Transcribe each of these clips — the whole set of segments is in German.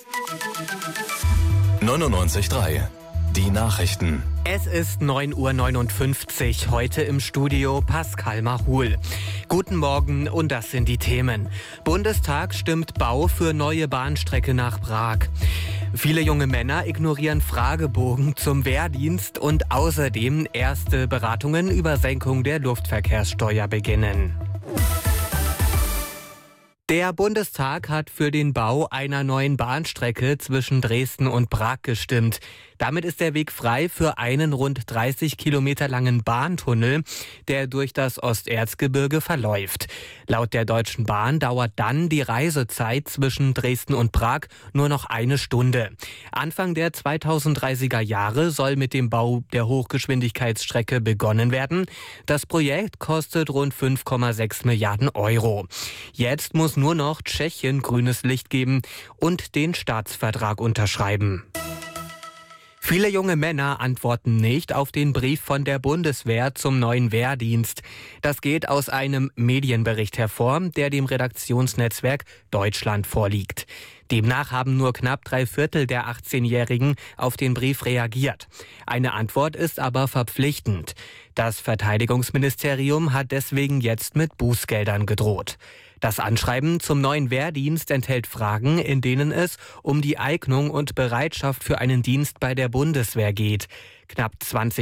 99.3 Die Nachrichten. Es ist 9:59 Uhr, heute im Studio Pascal Mahul. Guten Morgen und das sind die Themen. Bundestag stimmt Bau für neue Bahnstrecke nach Prag. Viele junge Männer ignorieren Fragebogen zum Wehrdienst und außerdem erste Beratungen über Senkung der Luftverkehrssteuer beginnen. Der Bundestag hat für den Bau einer neuen Bahnstrecke zwischen Dresden und Prag gestimmt. Damit ist der Weg frei für einen rund 30 Kilometer langen Bahntunnel, der durch das Osterzgebirge verläuft. Laut der Deutschen Bahn dauert dann die Reisezeit zwischen Dresden und Prag nur noch eine Stunde. Anfang der 2030er Jahre soll mit dem Bau der Hochgeschwindigkeitsstrecke begonnen werden. Das Projekt kostet rund 5,6 Milliarden Euro. Jetzt muss nur noch Tschechien grünes Licht geben und den Staatsvertrag unterschreiben. Viele junge Männer antworten nicht auf den Brief von der Bundeswehr zum neuen Wehrdienst. Das geht aus einem Medienbericht hervor, der dem Redaktionsnetzwerk Deutschland vorliegt. Demnach haben nur knapp 3/4 der 18-Jährigen auf den Brief reagiert. Eine Antwort ist aber verpflichtend. Das Verteidigungsministerium hat deswegen jetzt mit Bußgeldern gedroht. Das Anschreiben zum neuen Wehrdienst enthält Fragen, in denen es um die Eignung und Bereitschaft für einen Dienst bei der Bundeswehr geht. Knapp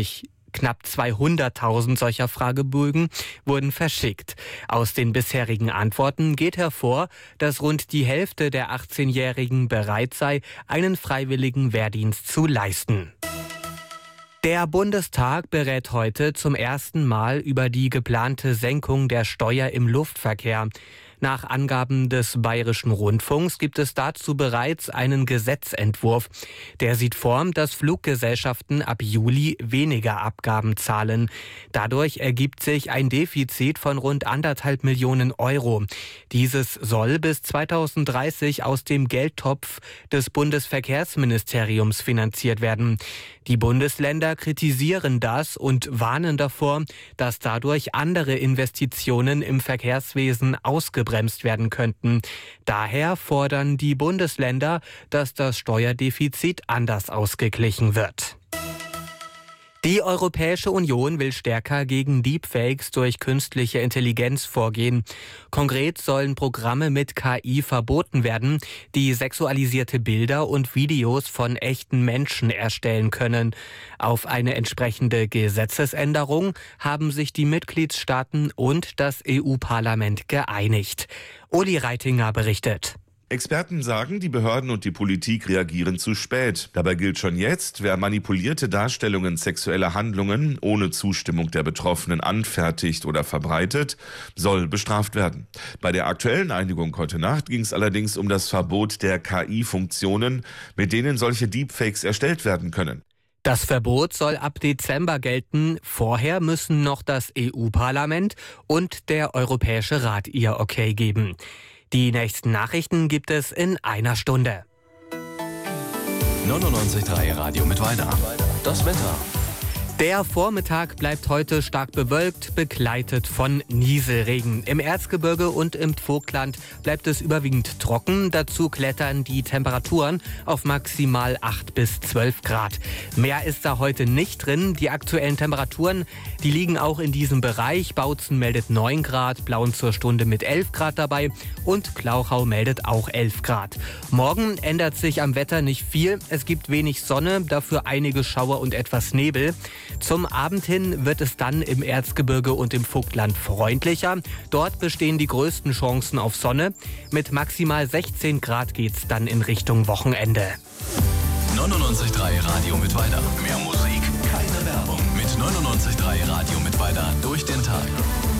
200.000 solcher Fragebögen wurden verschickt. Aus den bisherigen Antworten geht hervor, dass rund die Hälfte der 18-Jährigen bereit sei, einen freiwilligen Wehrdienst zu leisten. Der Bundestag berät heute zum ersten Mal über die geplante Senkung der Steuer im Luftverkehr. Nach Angaben des Bayerischen Rundfunks gibt es dazu bereits einen Gesetzentwurf. Der sieht vor, dass Fluggesellschaften ab Juli weniger Abgaben zahlen. Dadurch ergibt sich ein Defizit von rund 1,5 Millionen Euro. Dieses soll bis 2030 aus dem Geldtopf des Bundesverkehrsministeriums finanziert werden. Die Bundesländer kritisieren das und warnen davor, dass dadurch andere Investitionen im Verkehrswesen ausgebremst werden könnten. Daher fordern die Bundesländer, dass das Steuerdefizit anders ausgeglichen wird. Die Europäische Union will stärker gegen Deepfakes durch künstliche Intelligenz vorgehen. Konkret sollen Programme mit KI verboten werden, die sexualisierte Bilder und Videos von echten Menschen erstellen können. Auf eine entsprechende Gesetzesänderung haben sich die Mitgliedstaaten und das EU-Parlament geeinigt. Uli Reitinger berichtet. Experten sagen, die Behörden und die Politik reagieren zu spät. Dabei gilt schon jetzt, wer manipulierte Darstellungen sexueller Handlungen ohne Zustimmung der Betroffenen anfertigt oder verbreitet, soll bestraft werden. Bei der aktuellen Einigung heute Nacht ging es allerdings um das Verbot der KI-Funktionen, mit denen solche Deepfakes erstellt werden können. Das Verbot soll ab Dezember gelten. Vorher müssen noch das EU-Parlament und der Europäische Rat ihr Okay geben. Die nächsten Nachrichten gibt es in einer Stunde. 99.3 Radio Mittweida. Das Wetter. Der Vormittag bleibt heute stark bewölkt, begleitet von Nieselregen. Im Erzgebirge und im Vogtland bleibt es überwiegend trocken. Dazu klettern die Temperaturen auf maximal 8 bis 12 Grad. Mehr ist da heute nicht drin. Die aktuellen Temperaturen, die liegen auch in diesem Bereich. Bautzen meldet 9 Grad, Blauen zur Stunde mit 11 Grad dabei und Klauchau meldet auch 11 Grad. Morgen ändert sich am Wetter nicht viel. Es gibt wenig Sonne, dafür einige Schauer und etwas Nebel. Zum Abend hin wird es dann im Erzgebirge und im Vogtland freundlicher. Dort bestehen die größten Chancen auf Sonne. Mit maximal 16 Grad geht's dann in Richtung Wochenende. 99.3 Radio Mittweida. Mehr Musik, keine Werbung. Mit 99.3 Radio Mittweida durch den Tag.